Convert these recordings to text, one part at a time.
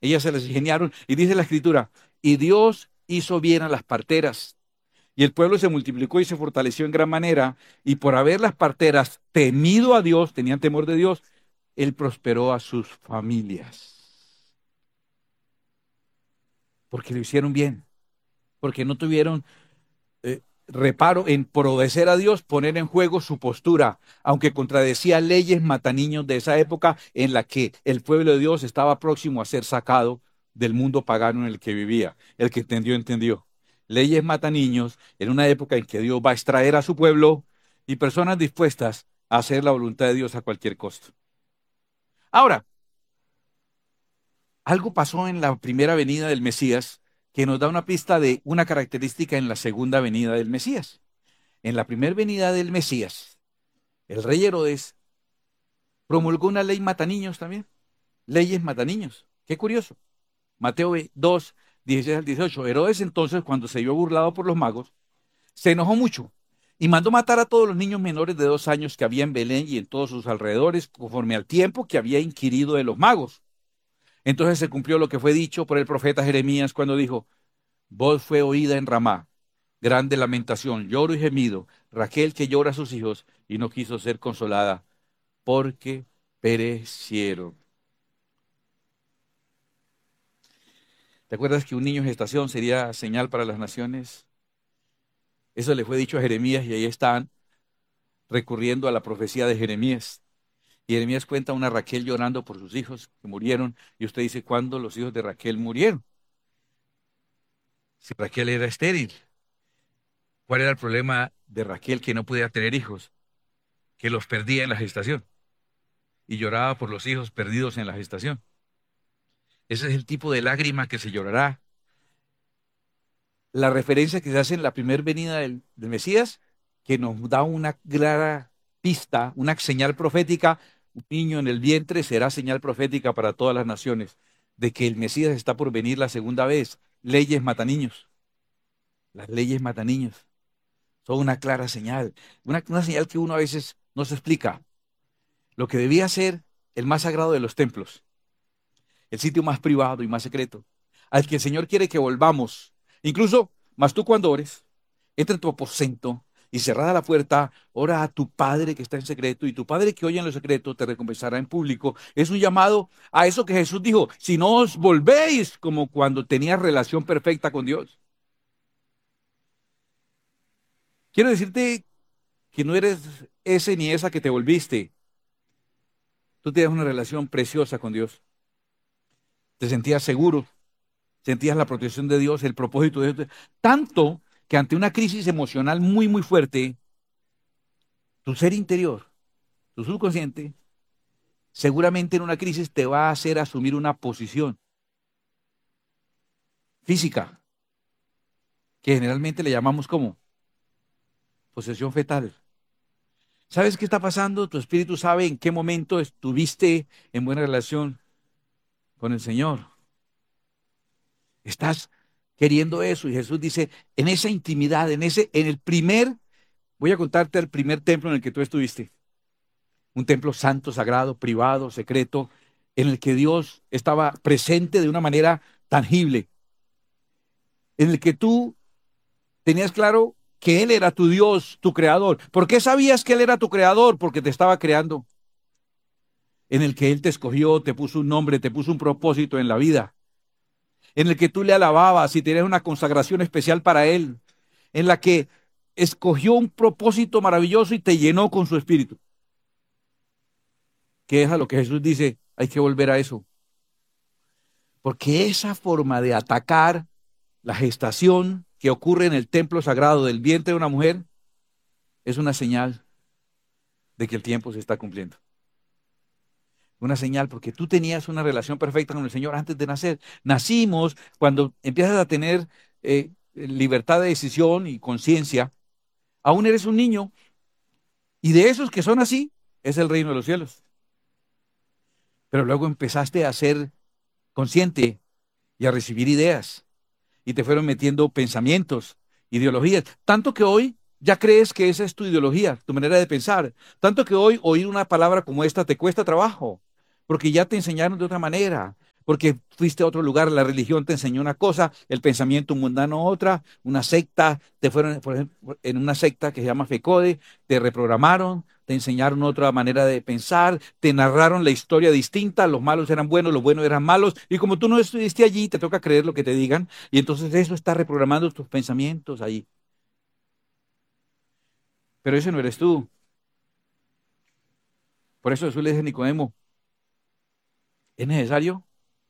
Ellas se las ingeniaron y dice la escritura, y Dios hizo bien a las parteras. Y el pueblo se multiplicó y se fortaleció en gran manera, y por haber las parteras temido a Dios, tenían temor de Dios, Él prosperó a sus familias. Porque lo hicieron bien, porque no tuvieron reparo en por obedecer a Dios, poner en juego su postura, aunque contradecía leyes mataniños de esa época en la que el pueblo de Dios estaba próximo a ser sacado del mundo pagano en el que vivía. El que entendió, entendió. Leyes mataniños en una época en que Dios va a extraer a su pueblo y personas dispuestas a hacer la voluntad de Dios a cualquier costo. Ahora, algo pasó en la primera venida del Mesías que nos da una pista de una característica en la segunda venida del Mesías. En la primera venida del Mesías, el rey Herodes promulgó una ley mataniños también, leyes mataniños. Qué curioso. Mateo 2, 16 al 18. Herodes entonces, cuando se vio burlado por los magos, se enojó mucho y mandó matar a todos los niños menores de 2 años que había en Belén y en todos sus alrededores, conforme al tiempo que había inquirido de los magos. Entonces se cumplió lo que fue dicho por el profeta Jeremías cuando dijo, voz fue oída en Ramá, grande lamentación, lloro y gemido, Raquel que llora a sus hijos y no quiso ser consolada, porque perecieron. ¿Te acuerdas que un niño en gestación sería señal para las naciones? Eso le fue dicho a Jeremías y ahí están recurriendo a la profecía de Jeremías. Y Jeremías cuenta a una Raquel llorando por sus hijos que murieron y usted dice, ¿cuándo los hijos de Raquel murieron? Si Raquel era estéril. ¿Cuál era el problema de Raquel que no podía tener hijos? Que los perdía en la gestación y lloraba por los hijos perdidos en la gestación. Ese es el tipo de lágrima que se llorará. La referencia que se hace en la primera venida del Mesías, que nos da una clara pista, una señal profética, un niño en el vientre será señal profética para todas las naciones, de que el Mesías está por venir la segunda vez. Leyes mataniños, las leyes mataniños son una clara señal, una señal que uno a veces no se explica. Lo que debía ser el más sagrado de los templos, el sitio más privado y más secreto, al que el Señor quiere que volvamos. Incluso, mas tú cuando ores, entra en tu aposento y cerrada la puerta, ora a tu Padre que está en secreto, y tu Padre que oye en lo secreto te recompensará en público. Es un llamado a eso que Jesús dijo, si no os volvéis como cuando tenías relación perfecta con Dios. Quiero decirte que no eres ese ni esa que te volviste. Tú tienes una relación preciosa con Dios. Te sentías seguro, sentías la protección de Dios, el propósito de Dios, tanto que ante una crisis emocional muy, muy fuerte, tu ser interior, tu subconsciente, seguramente en una crisis te va a hacer asumir una posición física, que generalmente le llamamos como posesión fetal. ¿Sabes qué está pasando? Tu espíritu sabe en qué momento estuviste en buena relación con el Señor. Estás queriendo eso y Jesús dice, en esa intimidad, en el primer, voy a contarte el primer templo en el que tú estuviste. Un templo santo, sagrado, privado, secreto, en el que Dios estaba presente de una manera tangible, en el que tú tenías claro que Él era tu Dios, tu creador. ¿Por qué sabías que Él era tu creador? Porque te estaba creando, en el que Él te escogió, te puso un nombre, te puso un propósito en la vida, en el que tú le alababas y tenías una consagración especial para Él, en la que escogió un propósito maravilloso y te llenó con su espíritu. Que es a lo que Jesús dice, hay que volver a eso. Porque esa forma de atacar la gestación que ocurre en el templo sagrado del vientre de una mujer es una señal de que el tiempo se está cumpliendo. Una señal porque tú tenías una relación perfecta con el Señor antes de nacer. Nacimos cuando empiezas a tener libertad de decisión y conciencia. Aún eres un niño y de esos que son así es el reino de los cielos. Pero luego empezaste a ser consciente y a recibir ideas y te fueron metiendo pensamientos, ideologías, tanto que hoy ya crees que esa es tu ideología, tu manera de pensar, tanto que hoy oír una palabra como esta te cuesta trabajo, porque ya te enseñaron de otra manera, porque fuiste a otro lugar, la religión te enseñó una cosa, el pensamiento mundano otra, una secta, te fueron, por ejemplo, en una secta que se llama FECODE, te reprogramaron, te enseñaron otra manera de pensar, te narraron la historia distinta, los malos eran buenos, los buenos eran malos, y como tú no estuviste allí, te toca creer lo que te digan, y entonces eso está reprogramando tus pensamientos ahí. Pero ese no eres tú. Por eso Jesús le dice a Nicodemo, es necesario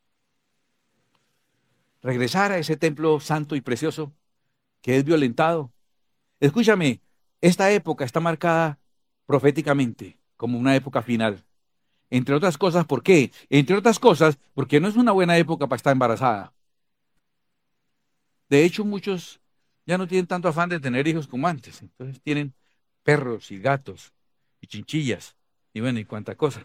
regresar a ese templo santo y precioso que es violentado. Escúchame, esta época está marcada proféticamente como una época final. Entre otras cosas, ¿por qué? Entre otras cosas, porque no es una buena época para estar embarazada. De hecho, muchos ya no tienen tanto afán de tener hijos como antes. Entonces tienen perros y gatos y chinchillas y bueno, y cuánta cosa.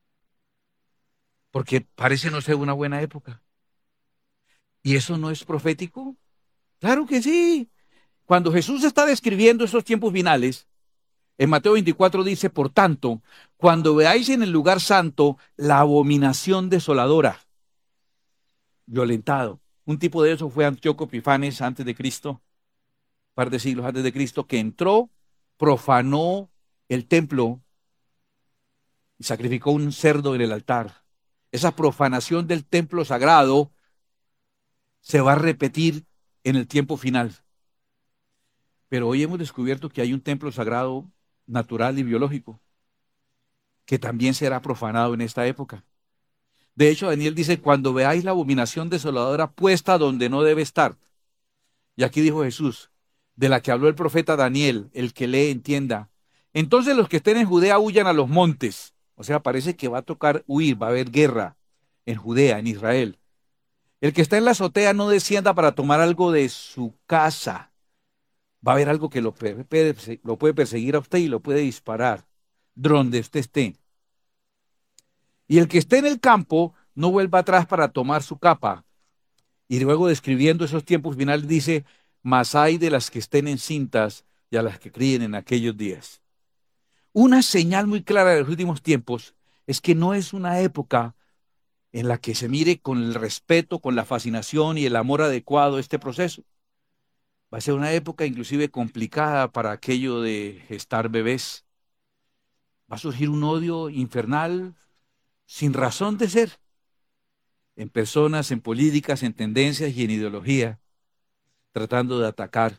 Porque parece no ser una buena época. ¿Y eso no es profético? Claro que sí. Cuando Jesús está describiendo esos tiempos finales, en Mateo 24 dice, por tanto, cuando veáis en el lugar santo la abominación desoladora, violentado. Un tipo de eso fue Antíoco Epifanes antes de Cristo, un par de siglos antes de Cristo, que entró, profanó el templo y sacrificó un cerdo en el altar. Esa profanación del templo sagrado se va a repetir en el tiempo final. Pero hoy hemos descubierto que hay un templo sagrado natural y biológico que también será profanado en esta época. De hecho, Daniel dice, cuando veáis la abominación desoladora puesta donde no debe estar. Y aquí dijo Jesús, de la que habló el profeta Daniel, el que lee entienda. Entonces los que estén en Judea huyan a los montes. O sea, parece que va a tocar huir, va a haber guerra en Judea, en Israel. El que está en la azotea no descienda para tomar algo de su casa. Va a haber algo que lo puede perseguir a usted y lo puede disparar donde usted esté. Y el que esté en el campo no vuelva atrás para tomar su capa. Y luego describiendo esos tiempos finales dice, mas hay de las que estén encintas y a las que críen en aquellos días. Una señal muy clara de los últimos tiempos es que no es una época en la que se mire con el respeto, con la fascinación y el amor adecuado este proceso. Va a ser una época inclusive complicada para aquello de gestar bebés. Va a surgir un odio infernal sin razón de ser en personas, en políticas, en tendencias y en ideología, tratando de atacar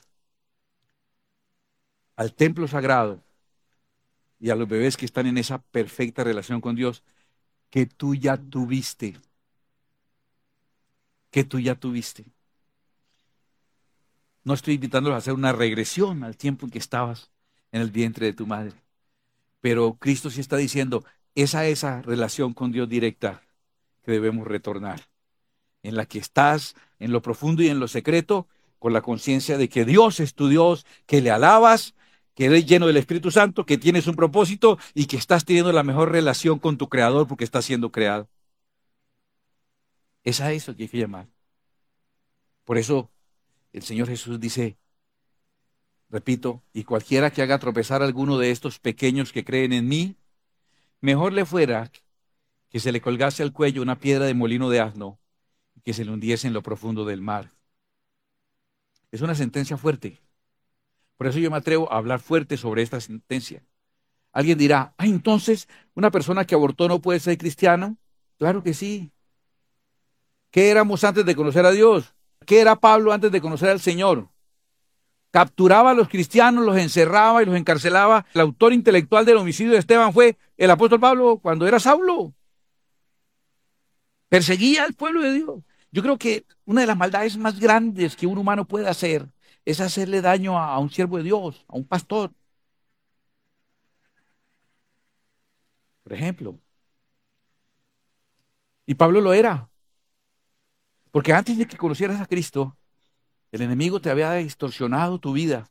al templo sagrado y a los bebés que están en esa perfecta relación con Dios que tú ya tuviste, que tú ya tuviste. No estoy invitándolos a hacer una regresión al tiempo en que estabas en el vientre de tu madre, pero Cristo sí está diciendo, esa relación con Dios directa que debemos retornar, en la que estás en lo profundo y en lo secreto, con la conciencia de que Dios es tu Dios, que le alabas, que eres lleno del Espíritu Santo, que tienes un propósito y que estás teniendo la mejor relación con tu Creador porque estás siendo creado. Es a eso que hay que llamar. Por eso el Señor Jesús dice, repito, y cualquiera que haga tropezar a alguno de estos pequeños que creen en mí, mejor le fuera que se le colgase al cuello una piedra de molino de asno y que se le hundiese en lo profundo del mar. Es una sentencia fuerte. Por eso yo me atrevo a hablar fuerte sobre esta sentencia. Alguien dirá, entonces, ¿una persona que abortó no puede ser cristiana? Claro que sí. ¿Qué éramos antes de conocer a Dios? ¿Qué era Pablo antes de conocer al Señor? Capturaba a los cristianos, los encerraba y los encarcelaba. El autor intelectual del homicidio de Esteban fue el apóstol Pablo cuando era Saulo. Perseguía al pueblo de Dios. Yo creo que una de las maldades más grandes que un humano puede hacer es hacerle daño a un siervo de Dios, a un pastor, por ejemplo. Y Pablo lo era, porque antes de que conocieras a Cristo, el enemigo te había distorsionado tu vida.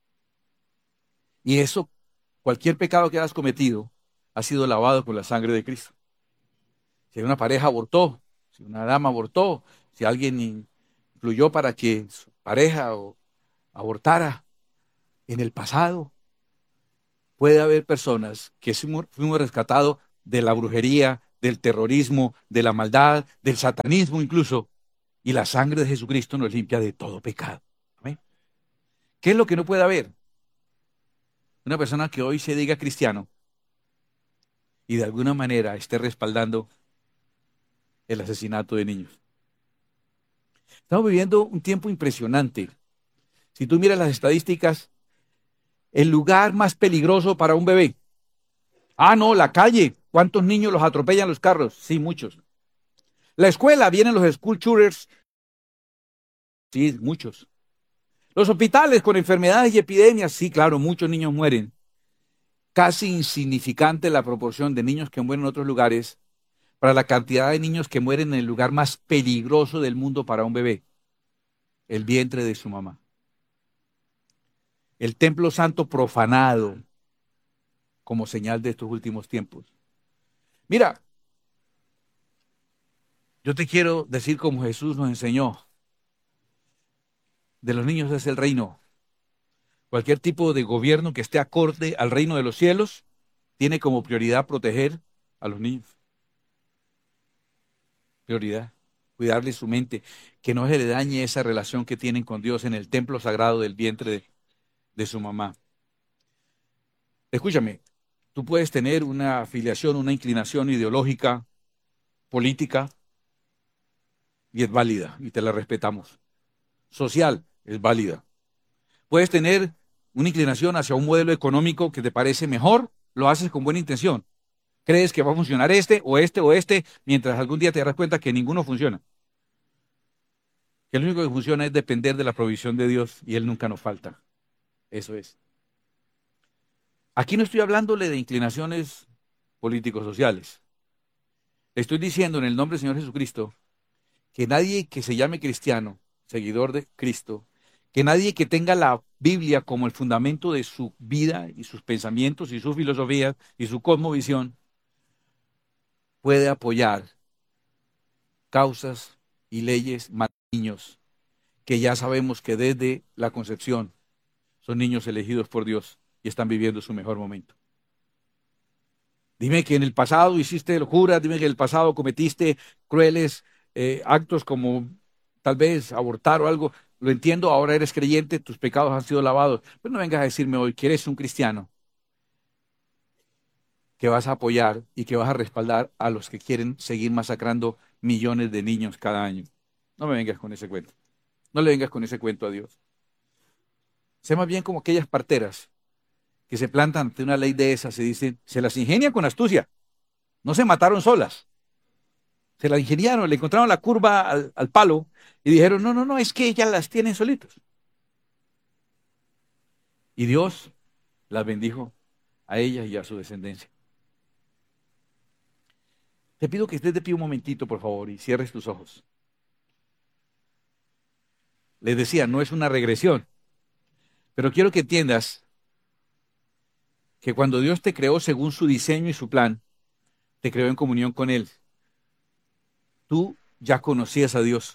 Y eso, cualquier pecado que hayas cometido, ha sido lavado con la sangre de Cristo. Si una pareja abortó, si una dama abortó, si alguien influyó para que su pareja abortara en el pasado, puede haber personas que fuimos rescatados de la brujería, del terrorismo, de la maldad, del satanismo incluso. Y la sangre de Jesucristo nos limpia de todo pecado. ¿Amén? ¿Qué es lo que no puede haber? Una persona que hoy se diga cristiano y de alguna manera esté respaldando el asesinato de niños. Estamos viviendo un tiempo impresionante. Si tú miras las estadísticas, el lugar más peligroso para un bebé. Ah, no, la calle. ¿Cuántos niños los atropellan los carros? Sí, muchos. La escuela, vienen los school shooters. Sí, muchos. Los hospitales con enfermedades y epidemias. Sí, claro, muchos niños mueren. Casi insignificante la proporción de niños que mueren en otros lugares para la cantidad de niños que mueren en el lugar más peligroso del mundo para un bebé, el vientre de su mamá. El templo santo profanado como señal de estos últimos tiempos. Mira, yo te quiero decir como Jesús nos enseñó, de los niños es el reino. Cualquier tipo de gobierno que esté acorde al reino de los cielos tiene como prioridad proteger a los niños. Prioridad, cuidarles su mente, que no se le dañe esa relación que tienen con Dios en el templo sagrado del vientre de su mamá. Escúchame, tú puedes tener una afiliación, una inclinación ideológica, política, y es válida, y te la respetamos. Social, es válida. Puedes tener una inclinación hacia un modelo económico que te parece mejor, lo haces con buena intención. Crees que va a funcionar este o este o este, mientras algún día te darás cuenta que ninguno funciona. Que lo único que funciona es depender de la provisión de Dios y Él nunca nos falta. Eso es. Aquí no estoy hablándole de inclinaciones políticos sociales. Estoy diciendo en el nombre del Señor Jesucristo que nadie que se llame cristiano, seguidor de Cristo, que nadie que tenga la Biblia como el fundamento de su vida y sus pensamientos y su filosofía y su cosmovisión, puede apoyar causas y leyes más niños, que ya sabemos que desde la concepción son niños elegidos por Dios y están viviendo su mejor momento. Dime que en el pasado hiciste locuras, dime que en el pasado cometiste crueles actos como tal vez abortar o algo. Lo entiendo, ahora eres creyente, tus pecados han sido lavados. Pero no vengas a decirme hoy que eres un cristiano, que vas a apoyar y que vas a respaldar a los que quieren seguir masacrando millones de niños cada año. No me vengas con ese cuento. No le vengas con ese cuento a Dios. Sé más bien como aquellas parteras que se plantan ante una ley de esas y dicen, se las ingenian con astucia. No se mataron solas. Se las ingeniaron, le encontraron la curva al palo y dijeron, no, no, no, es que ellas las tienen solitos. Y Dios las bendijo a ellas y a su descendencia. Te pido que estés de pie un momentito, por favor, y cierres tus ojos. Les decía, no es una regresión, pero quiero que entiendas que cuando Dios te creó según su diseño y su plan, te creó en comunión con Él. Tú ya conocías a Dios.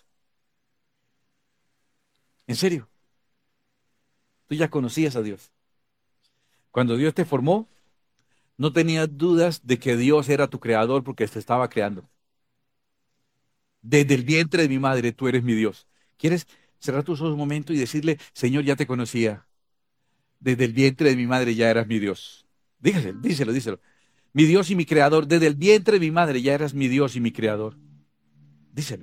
En serio, tú ya conocías a Dios. Cuando Dios te formó, no tenías dudas de que Dios era tu creador porque te estaba creando. Desde el vientre de mi madre, tú eres mi Dios. ¿Quieres cerrar tus ojos un momento y decirle, Señor, ya te conocía? Desde el vientre de mi madre ya eras mi Dios. Dígaselo, díselo, díselo. Mi Dios y mi creador, desde el vientre de mi madre ya eras mi Dios y mi creador. Díselo.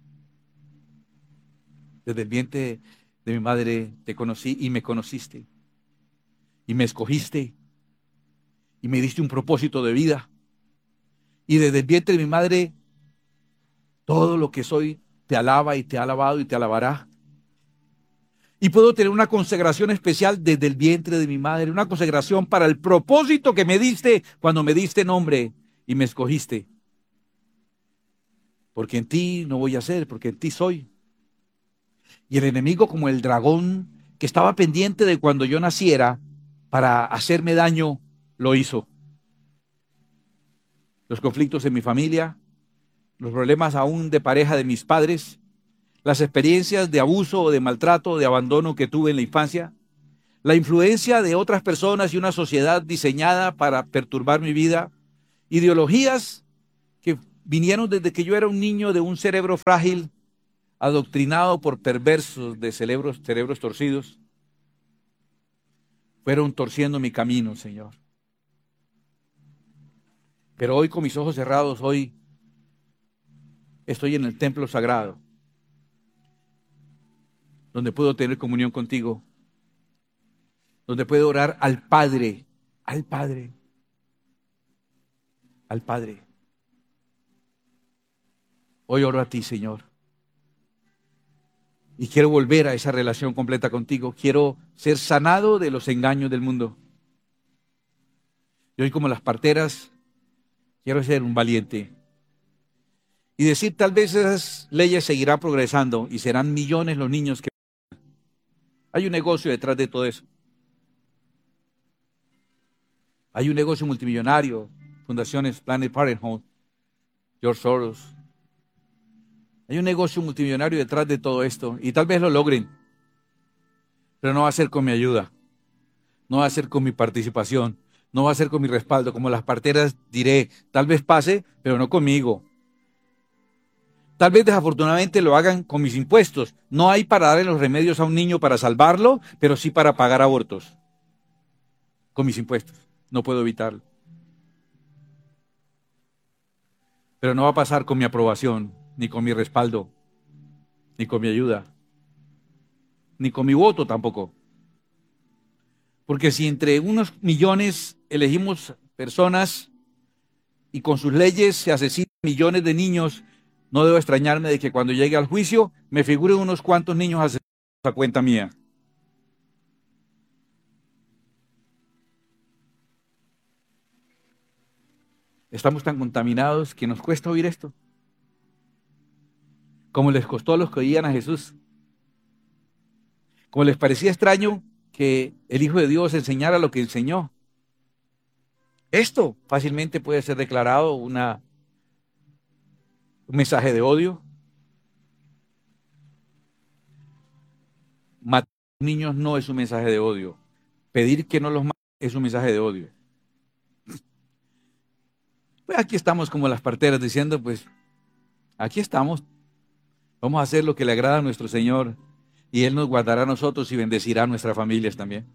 Desde el vientre de mi madre te conocí y me conociste. Y me escogiste. Y me diste un propósito de vida. Y desde el vientre de mi madre, todo lo que soy te alaba y te ha alabado y te alabará. Y puedo tener una consagración especial desde el vientre de mi madre, una consagración para el propósito que me diste cuando me diste nombre y me escogiste. Porque en ti no voy a ser, porque en ti soy. Y el enemigo, como el dragón que estaba pendiente de cuando yo naciera para hacerme daño, lo hizo. Los conflictos en mi familia, los problemas aún de pareja de mis padres, las experiencias de abuso o de maltrato o de abandono que tuve en la infancia, la influencia de otras personas y una sociedad diseñada para perturbar mi vida, ideologías que vinieron desde que yo era un niño de un cerebro frágil, adoctrinado por perversos de cerebros torcidos. Fueron torciendo mi camino, Señor. Pero hoy, con mis ojos cerrados, hoy estoy en el templo sagrado, donde puedo tener comunión contigo, donde puedo orar al Padre, al Padre, al Padre. Hoy oro a ti, Señor. Y quiero volver a esa relación completa contigo. Quiero ser sanado de los engaños del mundo. Y hoy, como las parteras, quiero ser un valiente. Y decir, tal vez esas leyes seguirán progresando y serán millones los niños que... Hay un negocio detrás de todo eso. Hay un negocio multimillonario, fundaciones Planned Parenthood, George Soros. Hay un negocio multimillonario detrás de todo esto y tal vez lo logren, pero no va a ser con mi ayuda, no va a ser con mi participación, no va a ser con mi respaldo. Como las parteras diré, tal vez pase, pero no conmigo. Tal vez desafortunadamente lo hagan con mis impuestos. No hay para darle los remedios a un niño para salvarlo, pero sí para pagar abortos. Con mis impuestos. No puedo evitarlo. Pero no va a pasar con mi aprobación, ni con mi respaldo, ni con mi ayuda, ni con mi voto tampoco. Porque si entre unos millones elegimos personas y con sus leyes se asesinan millones de niños, no debo extrañarme de que cuando llegue al juicio me figuren unos cuantos niños asesinados a cuenta mía. Estamos tan contaminados que nos cuesta oír esto. Como les costó a los que oían a Jesús. Como les parecía extraño que el Hijo de Dios enseñara lo que enseñó. Esto fácilmente puede ser declarado un mensaje de odio. Matar a los niños no es un mensaje de odio. Pedir que no los maten es un mensaje de odio. Pues aquí estamos como las parteras diciendo, pues aquí estamos. Vamos a hacer lo que le agrada a nuestro Señor y Él nos guardará a nosotros y bendecirá a nuestras familias también.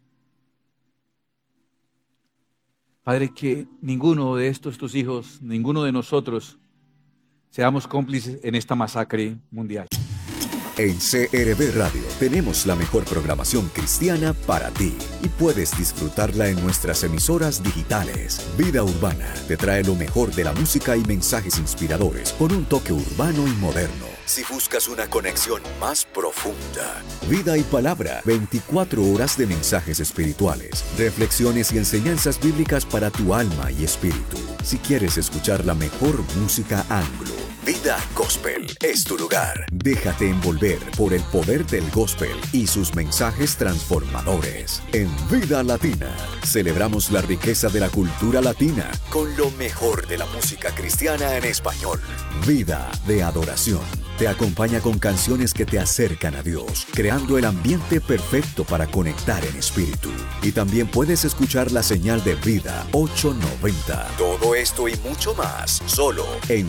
Padre, que ninguno de estos tus hijos, ninguno de nosotros, seamos cómplices en esta masacre mundial. En CRB Radio tenemos la mejor programación cristiana para ti y puedes disfrutarla en nuestras emisoras digitales. Vida Urbana te trae lo mejor de la música y mensajes inspiradores con un toque urbano y moderno. Si buscas una conexión más profunda, Vida y Palabra, 24 horas de mensajes espirituales, reflexiones y enseñanzas bíblicas para tu alma y espíritu. Si quieres escuchar la mejor música anglo, Vida Gospel es tu lugar. Déjate envolver por el poder del gospel y sus mensajes transformadores. En Vida Latina, celebramos la riqueza de la cultura latina con lo mejor de la música cristiana en español. Vida de adoración. Te acompaña con canciones que te acercan a Dios, creando el ambiente perfecto para conectar en espíritu. Y también puedes escuchar la señal de Vida 890. Todo esto y mucho más, solo en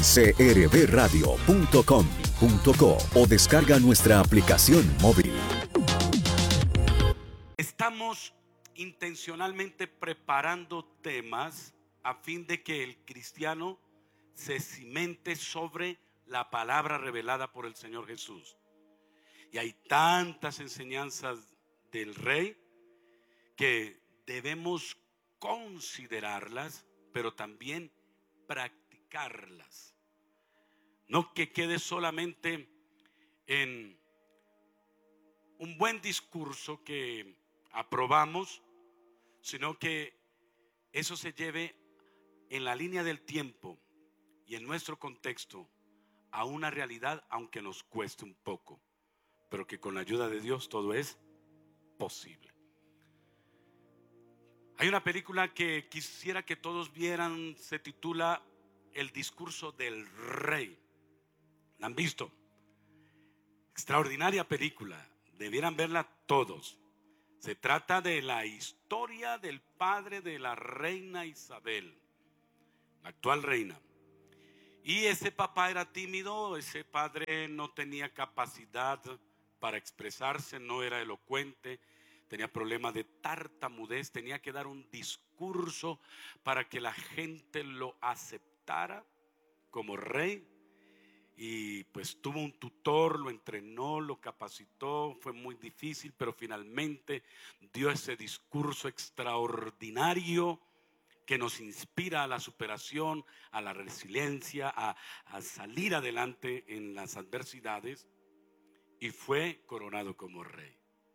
crbradio.com.co o descarga nuestra aplicación móvil. Estamos intencionalmente preparando temas a fin de que el cristiano se cimente sobre la palabra revelada por el Señor Jesús. Y hay tantas enseñanzas del Rey que debemos considerarlas, pero también practicarlas. No que quede solamente en un buen discurso que aprobamos, sino que eso se lleve en la línea del tiempo y en nuestro contexto a una realidad, aunque nos cueste un poco, pero que con la ayuda de Dios todo es posible. Hay una película que quisiera que todos vieran, se titula El discurso del rey. ¿La han visto? Extraordinaria película, debieran verla todos. Se trata de la historia del padre de la reina Isabel, la actual reina. Y ese papá era tímido, ese padre no tenía capacidad para expresarse, no era elocuente, tenía problemas de tartamudez, tenía que dar un discurso para que la gente lo aceptara como rey. Y pues tuvo un tutor, lo entrenó, lo capacitó, fue muy difícil, pero finalmente dio ese discurso extraordinario que nos inspira a la superación, a la resiliencia, a salir adelante en las adversidades, y fue coronado como rey.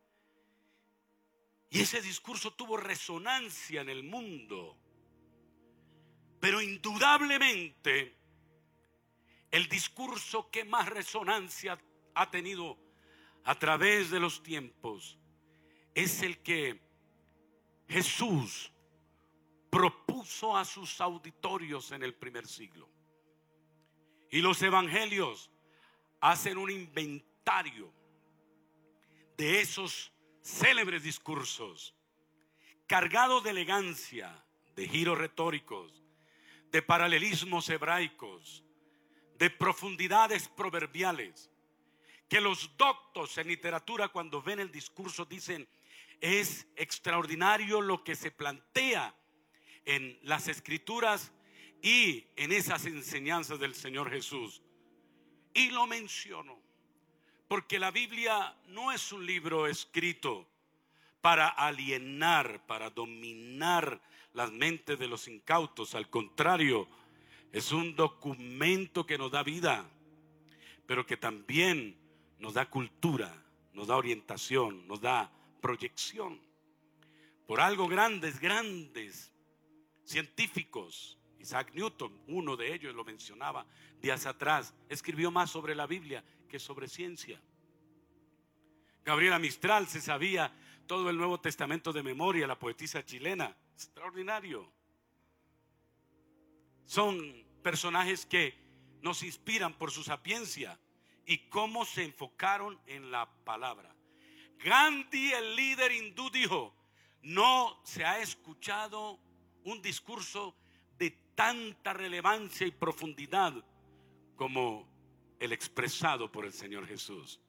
Y ese discurso tuvo resonancia en el mundo, pero indudablemente el discurso que más resonancia ha tenido a través de los tiempos es el que Jesús propuso a sus auditorios en el primer siglo. Y los evangelios hacen un inventario de esos célebres discursos, cargados de elegancia, de giros retóricos, de paralelismos hebraicos, de profundidades proverbiales, que los doctos en literatura, cuando ven el discurso, dicen: es extraordinario lo que se plantea en las escrituras y en esas enseñanzas del Señor Jesús. Y lo menciono porque la Biblia no es un libro escrito para alienar, para dominar las mentes de los incautos. Al contrario, es un documento que nos da vida, pero que también nos da cultura, nos da orientación, nos da proyección. Por algo grandes científicos, Isaac Newton, uno de ellos, lo mencionaba días atrás, escribió más sobre la Biblia que sobre ciencia. Gabriela Mistral se sabía todo el Nuevo Testamento de memoria, la poetisa chilena. Extraordinario. Son personajes que nos inspiran por su sapiencia y cómo se enfocaron en la palabra. Gandhi, el líder hindú, dijo: no se ha escuchado un discurso de tanta relevancia y profundidad como el expresado por el Señor Jesús.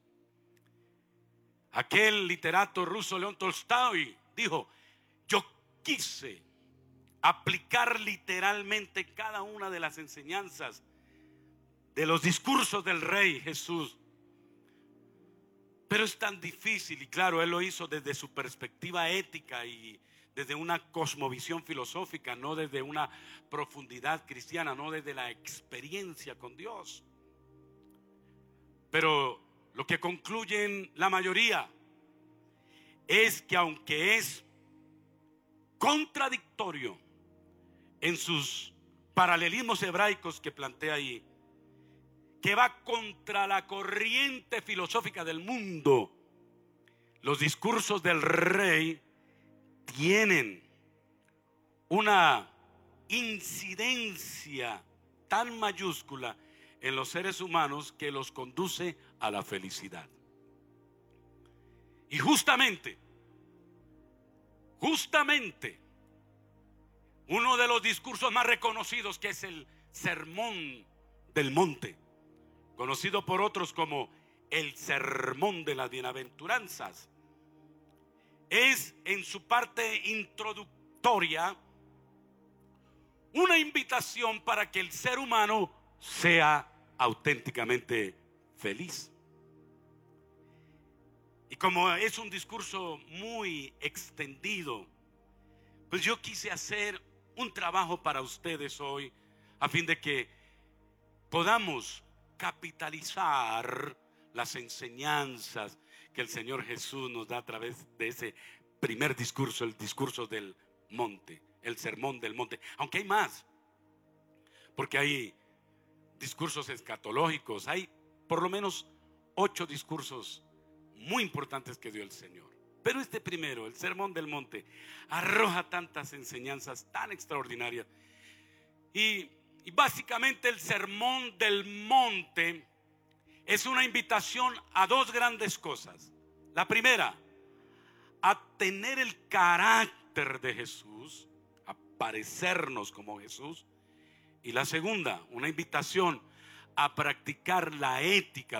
Aquel literato ruso, León Tolstói, dijo: yo quise aplicar literalmente cada una de las enseñanzas de los discursos del Rey Jesús, pero es tan difícil. Y claro, él lo hizo desde su perspectiva ética y desde una cosmovisión filosófica, no desde una profundidad cristiana, no desde la experiencia con Dios. Pero lo que concluyen la mayoría es que, aunque es contradictorio en sus paralelismos hebraicos que plantea ahí, que va contra la corriente filosófica del mundo, los discursos del Rey tienen una incidencia tan mayúscula en los seres humanos que los conduce a la felicidad. Y justamente uno de los discursos más reconocidos, que es el Sermón del Monte, conocido por otros como el Sermón de las Bienaventuranzas, es en su parte introductoria una invitación para que el ser humano sea auténticamente feliz. Y como es un discurso muy extendido, pues yo quise hacer un trabajo para ustedes hoy, a fin de que podamos capitalizar las enseñanzas que el Señor Jesús nos da a través de ese primer discurso, el discurso del monte, el sermón del monte. Aunque hay más, porque hay discursos escatológicos, hay por lo menos 8 discursos muy importantes que dio el Señor. Pero este primero, el Sermón del Monte, arroja tantas enseñanzas tan extraordinarias. Y básicamente el Sermón del Monte es una invitación a 2 grandes cosas. La primera, a tener el carácter de Jesús, a parecernos como Jesús. Y la segunda, una invitación a practicar la ética